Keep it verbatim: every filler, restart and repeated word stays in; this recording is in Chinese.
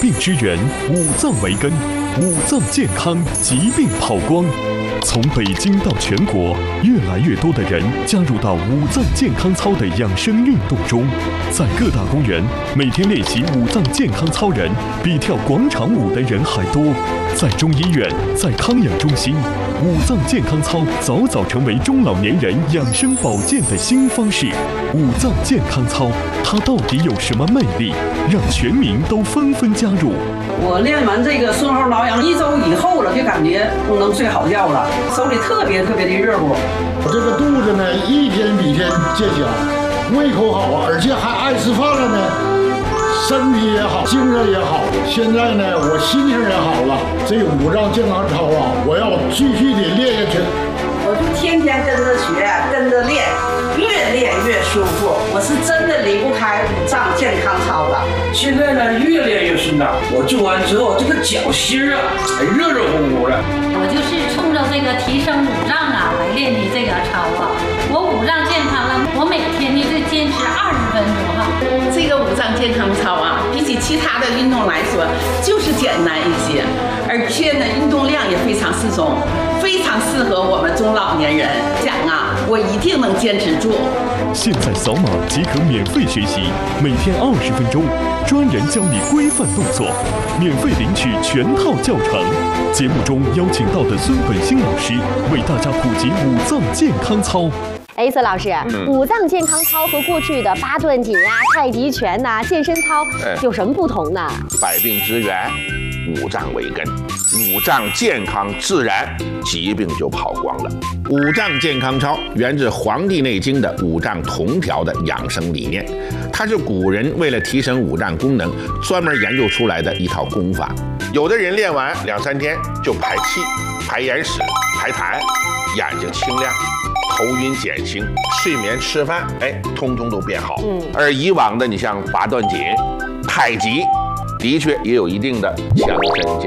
病之源，五脏为根，五脏健康，疾病跑光。从北京到全国，越来越多的人加入到五脏健康操的养生运动中。在各大公园，每天练习五脏健康操人比跳广场舞的人还多。在中医院，在康养中心，五脏健康操早早成为中老年人养生保健的新方式。五脏健康操，它到底有什么魅力，让全民都纷纷加入？ 我练完这个顺后挠痒一周以后了，就感觉都能睡好觉了，手里特别特别的热乎。 我这个肚子呢，一天比一天见小，胃口好啊，而且还爱吃饭了呢，身体也好，精神也好。现在呢，我心情也好了。这五脏健康操啊，我要继续的练下去。 我就天天跟着学，跟着练，越练越舒服。我是真的离不开五脏健康操的。 现在呢，越练越顺当。我做完之后，这个脚心啊，还热热乎乎的。 我就是冲着这个提升五脏啊来练的这个操啊。我五脏健康了，我每天呢就坚持二十分钟哈。 这个五脏健康操啊，比起其他的运动来说，就是简单一些，而且呢，运动量也非常适中。非常适合我们中老年人，讲啊，我一定能坚持住。 现在扫码即可免费学习，每天二十分钟，专人教你规范动作，免费领取全套教程。节目中邀请到的孙本兴老师为大家普及五脏健康操。 哎，孙老师， 嗯、 五脏健康操和过去的八段锦啊、太极拳呐、啊、健身操有什么不同呢？ 百病之源，五脏为根，五脏健康自然，疾病就跑光了。五脏健康操源自《黄帝内经》的五脏同调的养生理念，它是古人为了提升五脏功能专门研究出来的一套功法。有的人练完两三天就排气、排眼屎、排痰，眼睛清亮，头晕减轻，睡眠吃饭，哎，通通都变好。嗯，而以往的你像八段锦、太极，的确也有一定的强身健